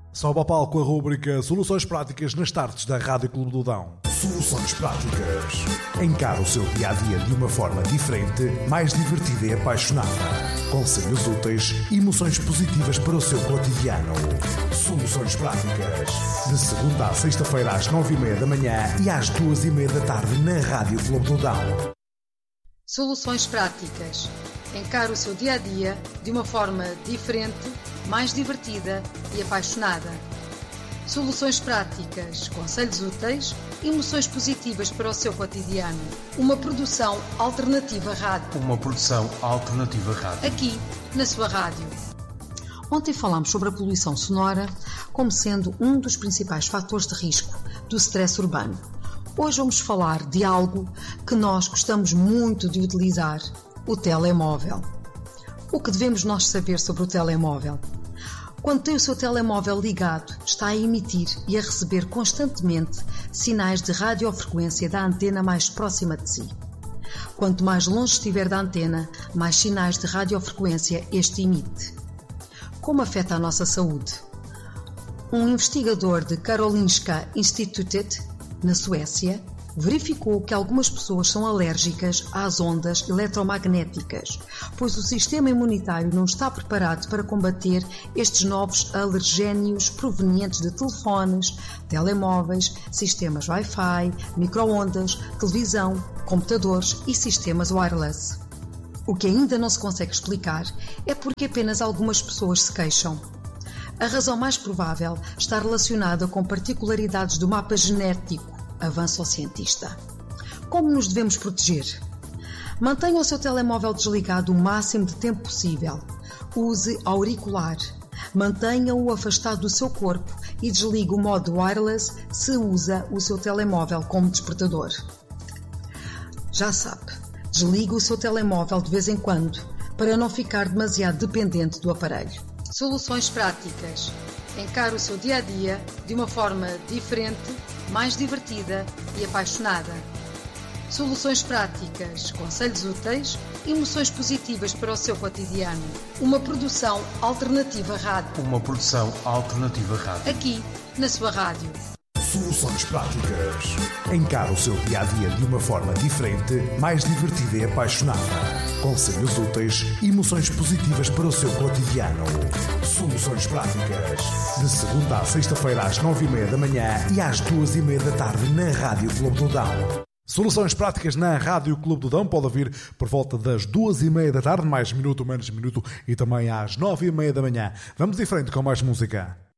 Sobe ao palco a rúbrica Soluções Práticas nas tardes da Rádio Clube do Dão. Soluções Práticas. Encara o seu dia-a-dia de uma forma diferente, mais divertida e apaixonada. Conselhos úteis e emoções positivas para o seu cotidiano. Soluções Práticas. De segunda à sexta-feira às 9h30 da manhã e às 2h30 da tarde na Rádio Clube do Dão. Soluções Práticas. Encara o seu dia-a-dia de uma forma diferente, mais divertida e apaixonada. Soluções práticas, conselhos úteis e emoções positivas para o seu cotidiano. Uma produção alternativa rádio. Aqui, na sua rádio. Ontem falámos sobre a poluição sonora como sendo um dos principais fatores de risco do stress urbano. Hoje vamos falar de algo que nós gostamos muito de utilizar, o telemóvel. O que devemos nós saber sobre o telemóvel? Quando tem o seu telemóvel ligado, está a emitir e a receber constantemente sinais de radiofrequência da antena mais próxima de si. Quanto mais longe estiver da antena, mais sinais de radiofrequência este emite. Como afeta a nossa saúde? Um investigador de Karolinska Institutet, na Suécia, verificou que algumas pessoas são alérgicas às ondas eletromagnéticas, pois o sistema imunitário não está preparado para combater estes novos alergénios provenientes de telefones, telemóveis, sistemas Wi-Fi, micro-ondas, televisão, computadores e sistemas wireless. O que ainda não se consegue explicar é porque apenas algumas pessoas se queixam. A razão mais provável está relacionada com particularidades do mapa genético, avança o cientista. Como nos devemos proteger? Mantenha o seu telemóvel desligado o máximo de tempo possível. Use auricular. Mantenha-o afastado do seu corpo e desligue o modo wireless se usa o seu telemóvel como despertador. Já sabe, desligue o seu telemóvel de vez em quando para não ficar demasiado dependente do aparelho. Soluções práticas. Encare o seu dia-a-dia de uma forma diferente, mais divertida e apaixonada. Soluções práticas, conselhos úteis e emoções positivas para o seu cotidiano. Uma produção alternativa rádio. Aqui, na sua rádio. Soluções Práticas. Encara o seu dia-a-dia de uma forma diferente, mais divertida e apaixonada. Conselhos úteis e emoções positivas para o seu cotidiano. Soluções Práticas. De segunda à sexta-feira às 9h30 da manhã e às 2h30 da tarde na Rádio Clube do Dão. Soluções Práticas na Rádio Clube do Dão pode ouvir por volta das 2h30 da tarde, mais minuto, menos minuto, e também às 9h30 da manhã. Vamos em frente com mais música.